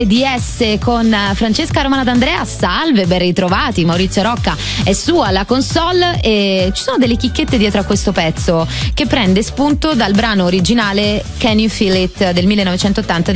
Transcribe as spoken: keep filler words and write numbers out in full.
D S con Francesca Romana D'Andrea. Salve, ben ritrovati. Maurizio Rocca è su alla console e ci sono delle chicchette dietro a questo pezzo che prende spunto dal brano originale Can You Feel It del millenovecentottanta